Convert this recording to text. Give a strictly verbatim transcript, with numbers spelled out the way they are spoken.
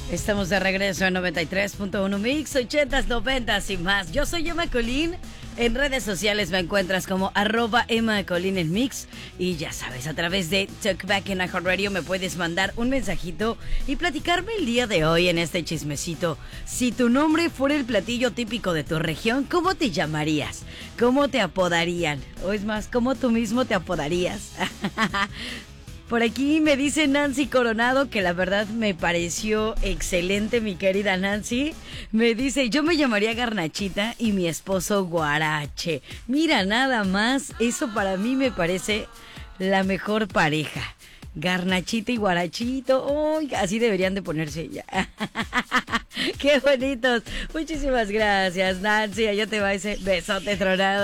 Estamos de regreso en noventa y tres punto uno Mix, ochentas, noventas y más. Yo soy Emma Colín. En redes sociales me encuentras como arroba Emma Colín en Mix. Y ya sabes, a través de Talkback en iHeartRadio me puedes mandar un mensajito y platicarme el día de hoy en este chismecito. Si tu nombre fuera el platillo típico de tu región, ¿cómo te llamarías? ¿Cómo te apodarían? O es más, ¿cómo tú mismo te apodarías? Por aquí me dice Nancy Coronado, que la verdad me pareció excelente, mi querida Nancy. Me dice, yo me llamaría Garnachita y mi esposo Guarache. Mira, nada más, eso para mí me parece la mejor pareja. Garnachita y Guarachito, oh, así deberían de ponerse ya. Qué bonitos. Muchísimas gracias, Nancy. Allá te va ese besote tronado.